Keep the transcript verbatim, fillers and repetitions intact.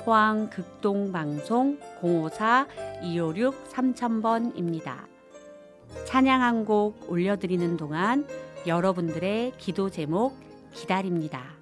포항 극동방송 공오사 이오육 삼천 번입니다. 찬양 한 곡 올려드리는 동안 여러분들의 기도 제목 기다립니다.